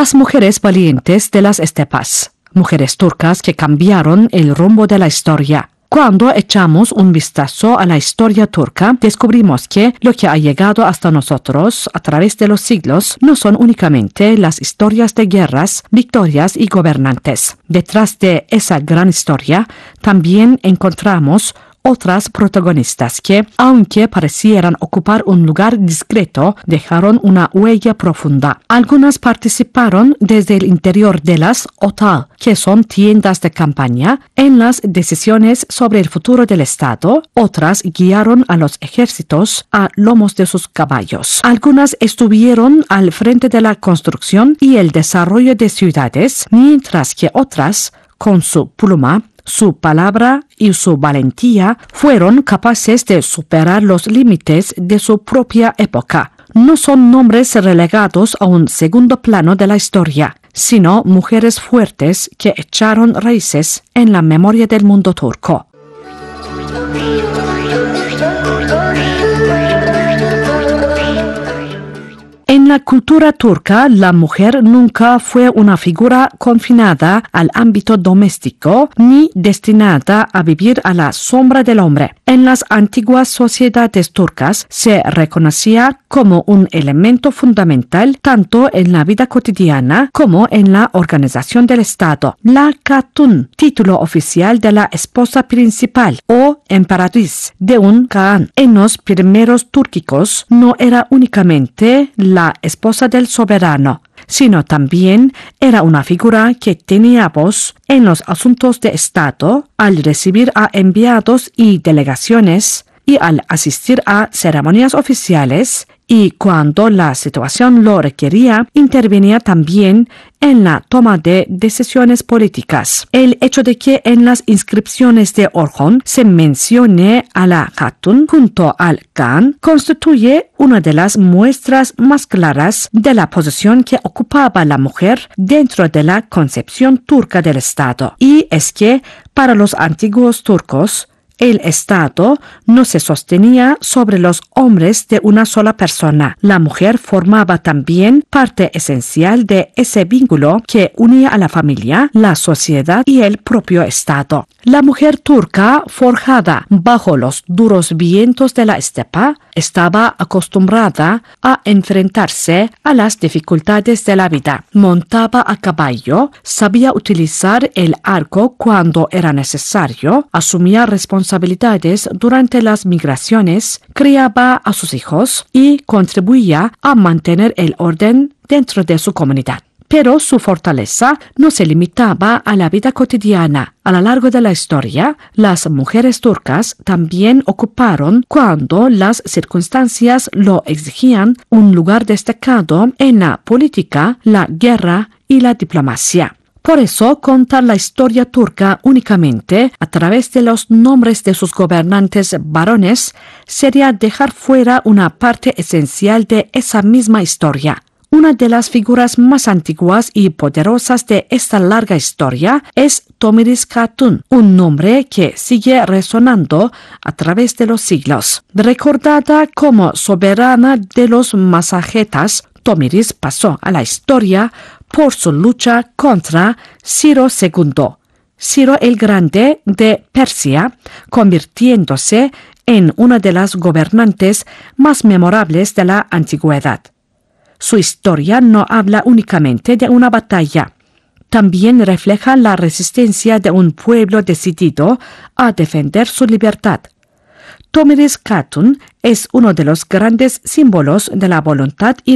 Las mujeres valientes de las estepas, mujeres turcas que cambiaron el rumbo de la historia. Cuando echamos un vistazo a la historia turca, descubrimos que lo que ha llegado hasta nosotros a través de los siglos no son únicamente las historias de guerras, victorias y gobernantes. Detrás de esa gran historia, también encontramos otras protagonistas que, aunque parecieran ocupar un lugar discreto, dejaron una huella profunda. Algunas participaron desde el interior de las OTAL, que son tiendas de campaña, en las decisiones sobre el futuro del Estado. Otras guiaron a los ejércitos a lomos de sus caballos. Algunas estuvieron al frente de la construcción y el desarrollo de ciudades, mientras que otras, con su pluma, su palabra y su valentía, fueron capaces de superar los límites de su propia época. No son nombres relegados a un segundo plano de la historia, sino mujeres fuertes que echaron raíces en la memoria del mundo turco. En la cultura turca, la mujer nunca fue una figura confinada al ámbito doméstico ni destinada a vivir a la sombra del hombre. En las antiguas sociedades turcas se reconocía como un elemento fundamental tanto en la vida cotidiana como en la organización del Estado. La Katun, título oficial de la esposa principal o emperatriz de un Kağan en los primeros túrquicos, no era únicamente la esposa del soberano, sino también era una figura que tenía voz en los asuntos de Estado al recibir a enviados y delegaciones y al asistir a ceremonias oficiales, y cuando la situación lo requería, intervenía también en la toma de decisiones políticas. El hecho de que en las inscripciones de Orhon se mencione a la Hatun junto al Kağan constituye una de las muestras más claras de la posición que ocupaba la mujer dentro de la concepción turca del Estado. Y es que para los antiguos turcos, el Estado no se sostenía sobre los hombres de una sola persona. La mujer formaba también parte esencial de ese vínculo que unía a la familia, la sociedad y el propio Estado. La mujer turca, forjada bajo los duros vientos de la estepa, estaba acostumbrada a enfrentarse a las dificultades de la vida. Montaba a caballo, sabía utilizar el arco cuando era necesario, asumía responsabilidades durante las migraciones, criaba a sus hijos y contribuía a mantener el orden dentro de su comunidad. Pero su fortaleza no se limitaba a la vida cotidiana. A lo largo de la historia, las mujeres turcas también ocuparon, cuando las circunstancias lo exigían, un lugar destacado en la política, la guerra y la diplomacia. Por eso, contar la historia turca únicamente a través de los nombres de sus gobernantes varones sería dejar fuera una parte esencial de esa misma historia. Una de las figuras más antiguas y poderosas de esta larga historia es Tomris Hatun, un nombre que sigue resonando a través de los siglos. Recordada como soberana de los Masagetas, Tomris pasó a la historia por su lucha contra Ciro II, Ciro el Grande de Persia, convirtiéndose en una de las gobernantes más memorables de la antigüedad. Su historia no habla únicamente de una batalla. También refleja la resistencia de un pueblo decidido a defender su libertad. Tomris Hatun es uno de los grandes símbolos de la voluntad y